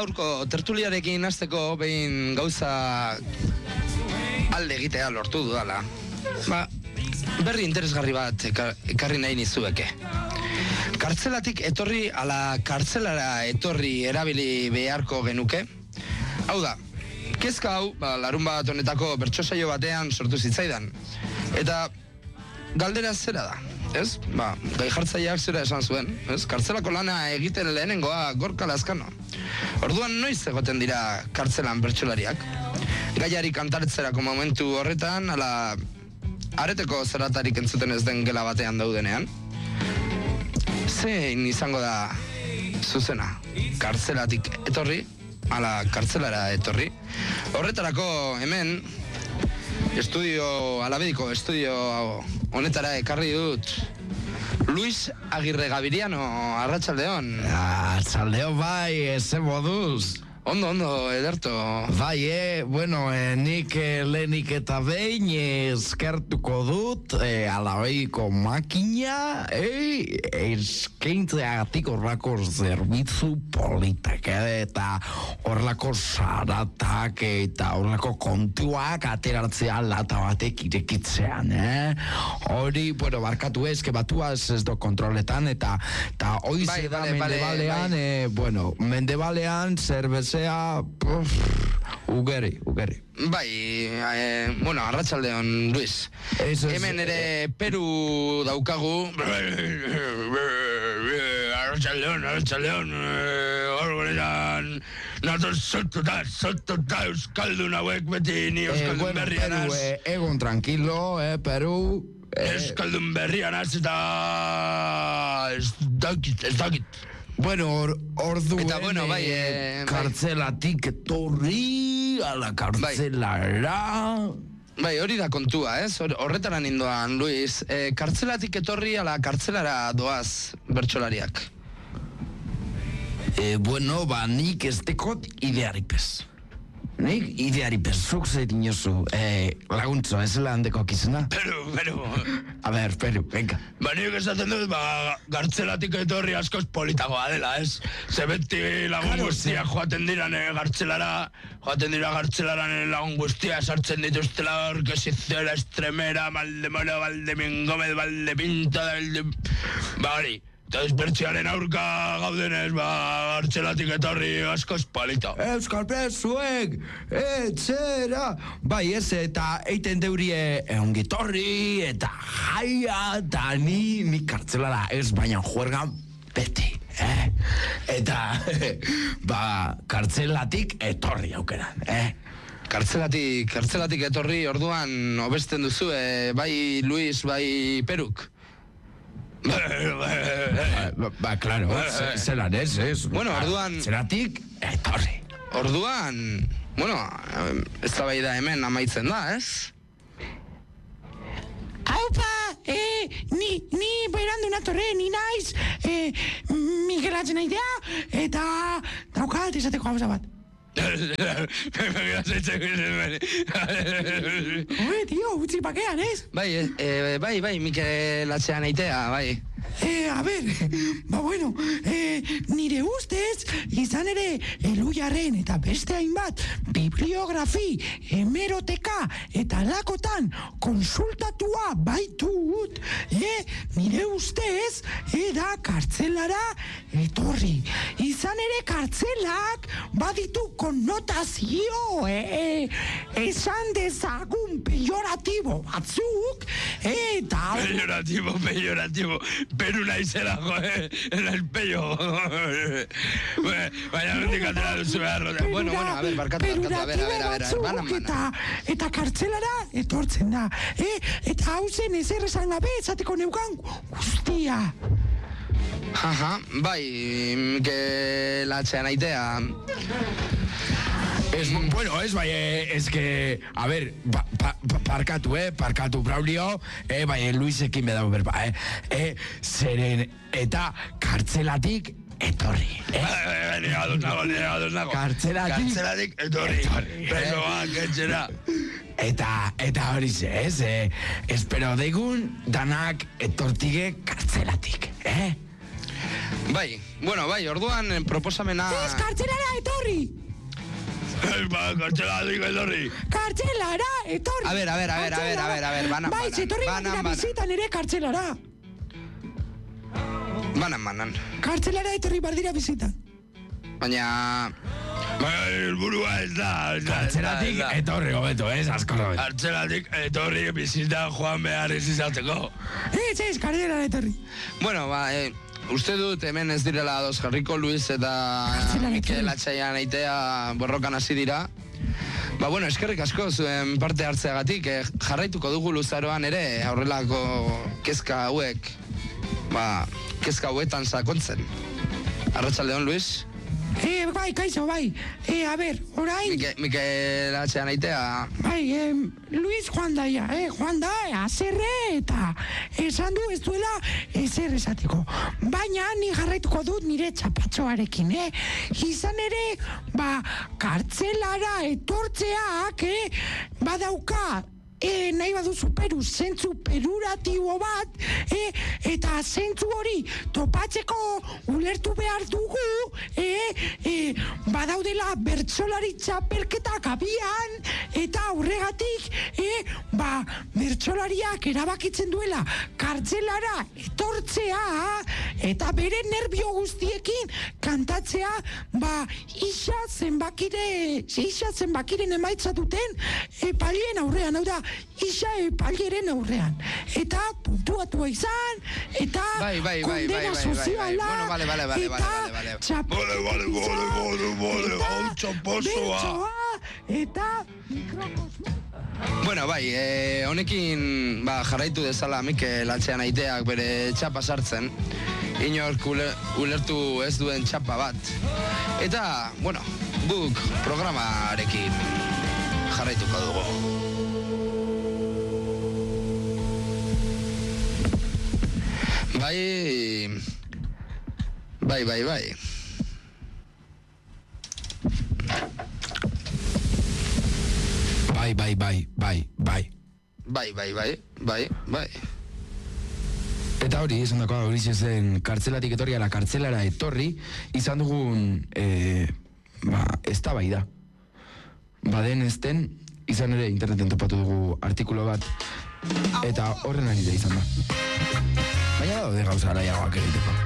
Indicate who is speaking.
Speaker 1: gaurko tertuliarekin hasteko behin gauza alde egitea lortu dudala. Berri interesgarri bat ekarri nahi nizueke. Kartzelatik etorri ala kartzelara etorri erabili beharko genuke. Hau da, kezka hau, larunbat honetako bertso saio batean sortu zitzaidan. Eta galdera zera da, ez? Gai jartzaileak zera esan zuen, ez? Kartzelako lana egiten lehenengoa Gorka Lazkano. Orduan noiz egoten dira kartzelan bertsolariak? Gaiari kantaretzerako momentu horretan, ala areteko zeratarik entzuten ez den gela batean daudenean. Zein izango da zuzena? Kartzelatik etorri, ala kartzelara etorri. Horretarako hemen alabediko estudio honetara ekarri dut Luis Agirre Gabiriano, arratsaldeon.
Speaker 2: Arratsaldeon bai, ze moduz?
Speaker 1: Ondo, ederto.
Speaker 2: Bai, nik lehenik eta behin eskertuko dut alabeiko makina eskaintzeagatik horrelako zerbitzu politak eta horrelako saratak eta horrelako kontuak ateratzea lata batek irekitzean, Hori, barkatu batua ez do kontroletan eta hoize da Mendebalean, Mendebalean zerbezea ugeri.
Speaker 1: Bai, arratsaldeon, Luis. Hemen ere Peru daukagu. Arratsaldeon, horretan nato sotuta euskaldun hauek beti ni euskaldun berrian az.
Speaker 2: Egon tranquilo, Peru.
Speaker 1: Euskaldun berrian az eta ez dakit.
Speaker 2: Orduen kartzelatik etorri ala kartzelara.
Speaker 1: Bai, hori da kontua, ez? Horretara nindoan, Luis. Kartzelatik etorri ala kartzelara doaz bertsolariak.
Speaker 2: Nik ez dekot idearipez. Nik idearipez, zuk zeitin jozu, laguntzo, ez handeko kizena?
Speaker 1: Peru.
Speaker 2: A ber, Peru, venga.
Speaker 1: Nik esaten dut, gartzelatik etorri askoz politagoa dela, ez? Zebeti lagun guztiak joaten dira gartzelaran lagun guztia sartzen dituztela hor, Kesizera, Estremera, Valdemoro, Valdemingomez, Valdepinta, hori. Eta ezbertziaren aurka gaudenez, gartzelatik etorri askoz polita.
Speaker 2: Euskal prezuek, etxera. Bai, ez, eta eiten deurie ongitorri, eta jaia, eta ni kartzelara ez, baina juergan beti, Eta, kartzelatik etorri aukeran,
Speaker 1: Kartzelatik etorri orduan obesten duzu, bai Luis, bai Peruk.
Speaker 2: Claro, zelan ez.
Speaker 1: Orduan
Speaker 2: zeratik etorri.
Speaker 1: Orduan, ez da bai da hemen amaitzen da, ez?
Speaker 3: Aupa, ni berandu natorre, ni naiz, Miguel Atzenaidea, eta daukat esateko gauza bat. Tio, utzi pakean, ez?
Speaker 1: Bai, Mikel Atzenaidea, bai.
Speaker 3: Nire ustez, izan ere, Elujarren eta beste hainbat bibliografi, hemeroteka eta lakotan konsultatua baitut, nire ustez, da kartzelara etorri. Izan ere kartzelak baditu konnotazio, esan dezagun pejoratibo batzuk, eta...
Speaker 1: Pejoratibo, Peru naizelago, el pello. Baina nondik atera duzu behar. A ver, barkatu, a ver.
Speaker 3: Eta kartzelara etortzen da, eta hauzen ezer esan gabe, esateko neukan guztia.
Speaker 1: Bai, Mikel Atzenaidea.
Speaker 2: Es que, a ver, parkatu, Braulio, Luisekin bedau berba, zeren eta kartzelatik etorri,
Speaker 1: Ni ados nago.
Speaker 2: Kartzelatik
Speaker 1: etorri. Presoak, etxera.
Speaker 2: Eta hori ez, espero degun danak etortige kartzelatik,
Speaker 1: Bai, bueno, bai, orduan proposamena...
Speaker 3: Ez, kartzelara etorri!
Speaker 2: Kartzelatik etorri.
Speaker 3: Kartzelara etorri!
Speaker 1: A ver, banan.
Speaker 3: Bai, etorri badira bizitan ere kartzelara.
Speaker 1: Banan.
Speaker 3: Kartzelara etorri badira bizitan.
Speaker 1: Baina...
Speaker 2: Helburua ez da. Kartzelatik etorri hobeto, ez, askoro. Kartzelatik etorri bizitan joan behar ez izateko.
Speaker 3: Ez, kartzelara etorri.
Speaker 1: Bueno, uste dut hemen ez direla ados jarriko Luis eta Mikel Atxaian aitea borrokan hasi dira. Bueno, eskerrik asko zuen parte hartzeagatik, jarraituko dugu luzaroan ere aurrelako kezka hauek, kezka hauetan sakontzen. Arratsaldeon, Luis.
Speaker 3: Bai, kaixo, bai. A ber, orain...
Speaker 1: Mikel Atxaian aitea...
Speaker 3: Bai, Luis joan daia, joan da, azerre eta esan du ez duela ezer esatiko. Baina ni jarraituko dut nire txapatxoarekin, Izan ere, kartzelara etortzeak, badauka, nahi baduzu zentzu peruratibo bat, eta zentzu hori topatzeko ulertu behar dugu, badaudela bertsolari txapelketak abian, eta horregatik, bertsolariak erabakitzen duela kartzelara etortzea, eta bere nerbio guztiekin kantatzea, isa zenbakiren emaitza duten epaileen aurrean, hau da, isa epailearen aurrean. Eta puntuatua izan, eta kondena soziala, eta txapatxoa, eta mikrokosmoa.
Speaker 1: Bueno, honekin jarraitu dezala Mikel Atxaian aiteak bere txapa sartzen, inork ulertu ez duen txapa bat. Eta, guk programarekin jarraituko dugu. Bai. Bai.
Speaker 2: Eta hori, esan dakoa, hori zen kartzelatik etorri ala kartzelara etorri, izan dugun, eztabaida. Baden ezten, izan ere interneten topatu dugu artikulo bat, eta horren ari da izan da. Baina daude gauza araiagoak egiteko.